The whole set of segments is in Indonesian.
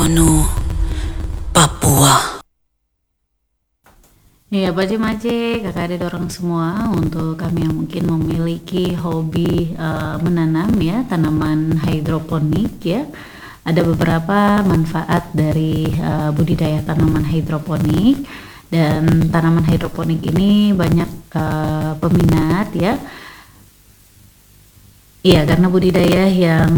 Tonu, Papua. Ya, Pace-mace, kakak adik orang semua, untuk kami yang mungkin memiliki hobi menanam ya, tanaman hidroponik ya. Ada beberapa manfaat dari budidaya tanaman hidroponik, dan tanaman hidroponik ini banyak peminat ya. Iya, karena budidaya yang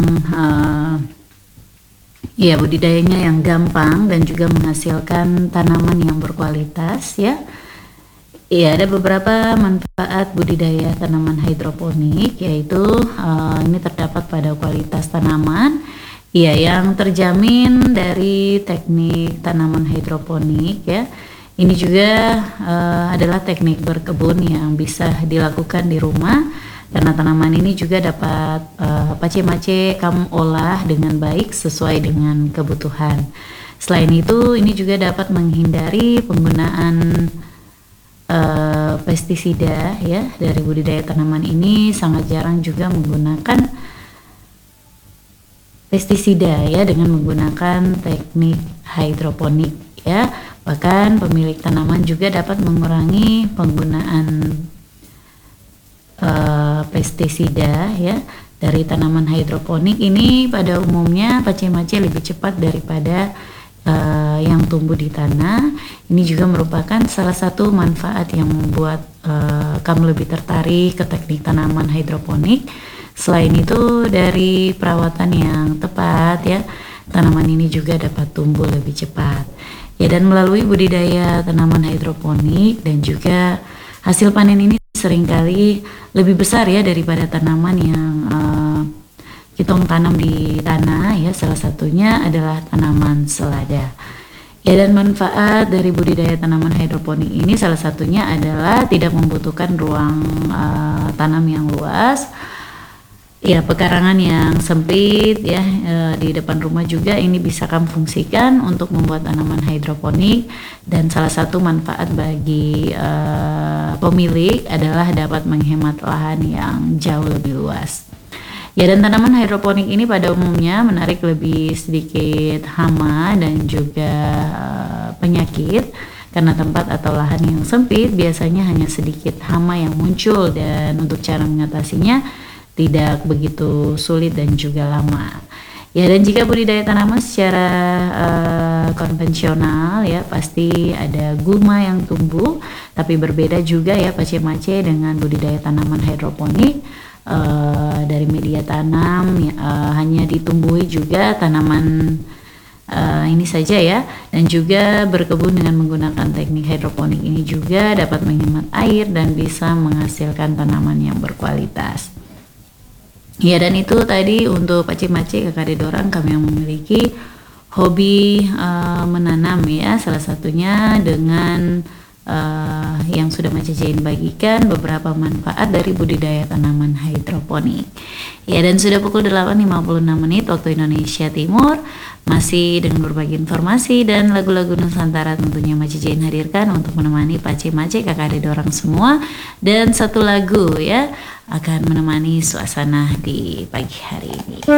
budidayanya yang gampang dan juga menghasilkan tanaman yang berkualitas ya. Iya, ada beberapa manfaat budidaya tanaman hidroponik, yaitu ini terdapat pada kualitas tanaman yang terjamin dari teknik tanaman hidroponik ya. Ini juga adalah teknik berkebun yang bisa dilakukan di rumah, karena tanaman ini juga dapat pace-mace kamu olah dengan baik sesuai dengan kebutuhan. Selain itu, ini juga dapat menghindari penggunaan pestisida ya. Dari budidaya tanaman ini sangat jarang juga menggunakan pestisida ya, dengan menggunakan teknik hidroponik ya. Bahkan pemilik tanaman juga dapat mengurangi penggunaan pestisida ya. Dari tanaman hidroponik ini pada umumnya pace-mace lebih cepat daripada yang tumbuh di tanah. Ini juga merupakan salah satu manfaat yang membuat kamu lebih tertarik ke teknik tanaman hidroponik. Selain itu, dari perawatan yang tepat ya, tanaman ini juga dapat tumbuh lebih cepat ya. Dan melalui budidaya tanaman hidroponik dan juga hasil panen ini seringkali lebih besar ya daripada tanaman yang kita tanam di tanah ya. Salah satunya adalah tanaman selada ya. Dan manfaat dari budidaya tanaman hidroponik ini salah satunya adalah tidak membutuhkan ruang tanam yang luas ya, pekarangan yang sempit ya. Di depan rumah juga ini bisa kamu fungsikan untuk membuat tanaman hidroponik. Dan salah satu manfaat bagi pemilik adalah dapat menghemat lahan yang jauh lebih luas ya. Dan tanaman hidroponik ini pada umumnya menarik lebih sedikit hama dan juga penyakit, karena tempat atau lahan yang sempit biasanya hanya sedikit hama yang muncul, dan untuk cara mengatasinya tidak begitu sulit dan juga lama ya. Dan jika budidaya tanaman secara konvensional ya, pasti ada gulma yang tumbuh, tapi berbeda juga ya pace-mace dengan budidaya tanaman hidroponik. Dari media tanam hanya ditumbuhi juga tanaman ini saja ya. Dan juga berkebun dengan menggunakan teknik hidroponik ini juga dapat menghemat air dan bisa menghasilkan tanaman yang berkualitas ya. Dan itu tadi untuk pace-mace kakak dorang, kami yang memiliki hobi menanam ya. Salah satunya dengan yang sudah Mace Jain bagikan beberapa manfaat dari budidaya tanaman hidroponik ya. Dan sudah pukul 8.56 waktu Indonesia Timur, masih dengan berbagi informasi dan lagu-lagu Nusantara tentunya Mace Jain hadirkan untuk menemani pace-mace kakak adik orang semua. Dan satu lagu ya akan menemani suasana di pagi hari ini.